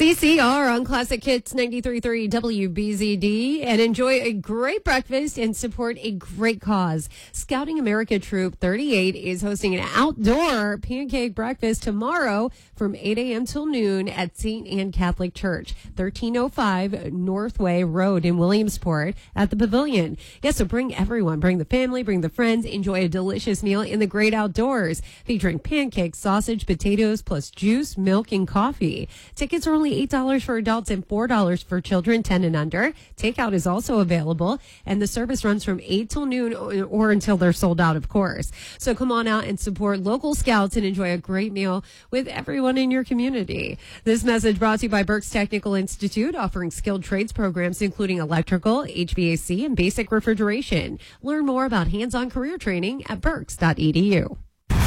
VCR on Classic Hits 93.3 WBZD, and enjoy a great breakfast and support a great cause. Scouting America Troop 38 is hosting an outdoor pancake breakfast tomorrow from 8 a.m. till noon at St. Anne Catholic Church, 1305 Northway Road in Williamsport at the Pavilion. Yes, so bring everyone. Bring the family, bring the friends. Enjoy a delicious meal in the great outdoors, featuring pancakes, sausage, potatoes, plus juice, milk, and coffee. Tickets are only $8 for adults and $4 for children 10 and under. Takeout is also available, and the service runs from 8 till noon or until they're sold out, of course. So come on out and support local scouts and enjoy a great meal with everyone in your community. This message brought to you by Berks Technical Institute, offering skilled trades programs including electrical, HVAC, and basic refrigeration. Learn more about hands-on career training at berks.edu.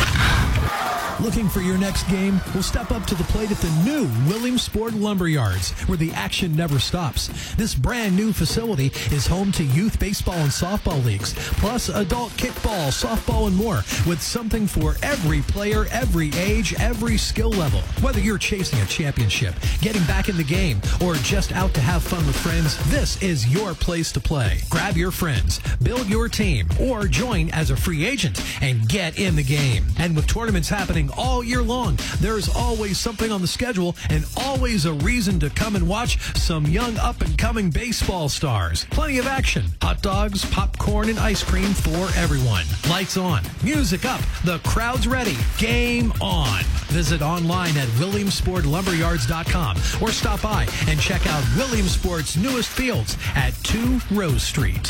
Looking for your next game? Well, step up to the plate at the new Williamsport Lumberyards, where the action never stops. This brand new facility is home to youth baseball and softball leagues, plus adult kickball, softball, and more, with something for every player, every age, every skill level. Whether you're chasing a championship, getting back in the game, or just out to have fun with friends, this is your place to play. Grab your friends, build your team, or join as a free agent and get in the game. And with tournaments happening all year long, there's always something on the schedule and always a reason to come and watch some young up-and-coming baseball stars. Plenty of action, hot dogs, popcorn, and ice cream for everyone. Lights on, music up, the crowd's ready, game on. Visit online at WilliamsportLumberyards.com or stop by and check out Williamsport's newest fields at 2 Rose Street.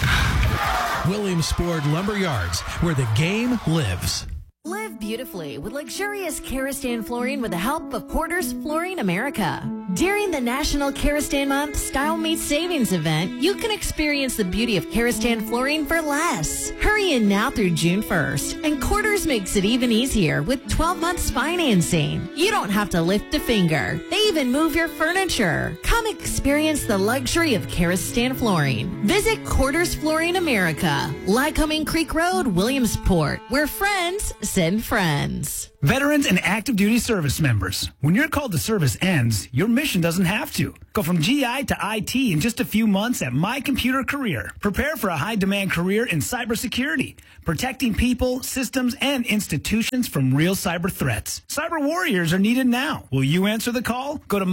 Williamsport Lumberyards, where the game lives. Live beautifully with luxurious Karastan flooring with the help of Quarters Flooring America. During the National Karastan Month Style Meets Savings event, you can experience the beauty of Karastan flooring for less. Hurry in now through June 1st, and Quarters makes it even easier with 12 months financing. You don't have to lift a finger. They even move your furniture. Come experience the luxury of Karastan flooring. Visit Quarters Flooring America, Lycoming Creek Road, Williamsport, where friends send friends. Veterans and active duty service members, when your call to service ends, your mission doesn't have to. Go from GI to IT in just a few months at My Computer Career. Prepare for a high-demand career in cybersecurity, protecting people, systems, and institutions from real cyber threats. Cyber warriors are needed now. Will you answer the call? Go to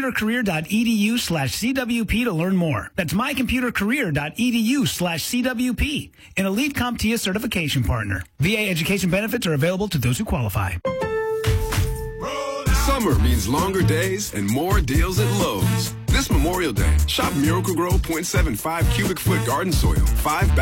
mycomputercareer.edu/CWP to learn more. That's mycomputercareer.edu/CWP, an elite CompTIA certification partner. VA education benefits are available to those who qualify. Summer means longer days and more deals at Lowe's. This Memorial Day, shop Miracle-Gro 0.75 cubic foot garden soil, 5